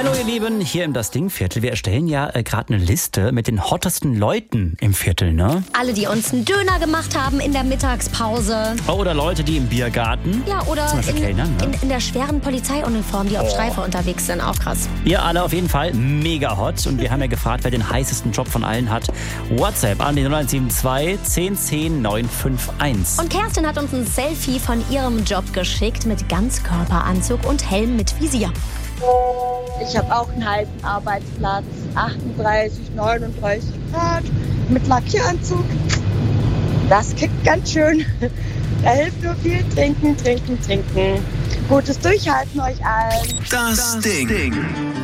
Hallo ihr Lieben, hier im Das Ding Viertel. Wir erstellen ja gerade eine Liste mit den hottesten Leuten im Viertel, ne? Alle, die uns einen Döner gemacht haben in der Mittagspause. Oder Leute, die im Biergarten. Ja, oder zum Beispiel Kellnern, ne? in der schweren Polizeiuniform, die auf Streife unterwegs sind. Auch krass. Ihr alle auf jeden Fall mega hot. Und wir haben ja gefragt, wer den heißesten Job von allen hat. WhatsApp an die 0172 1010 951. Und Kerstin hat uns ein Selfie von ihrem Job geschickt mit Ganzkörperanzug und Helm mit Visier. Ich habe auch einen heißen Arbeitsplatz, 38, 39 Grad, mit Lackieranzug. Das kickt ganz schön. Da hilft nur viel trinken. Gutes Durchhalten euch allen. Das Ding.